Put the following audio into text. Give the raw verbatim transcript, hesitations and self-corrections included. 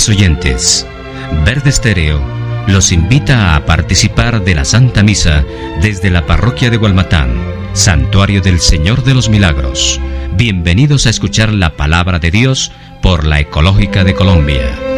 Amables oyentes, Verde Estéreo los invita a participar de la Santa Misa desde la parroquia de Gualmatán, Santuario del Señor de los Milagros. Bienvenidos a escuchar la palabra de Dios por la Ecológica de Colombia.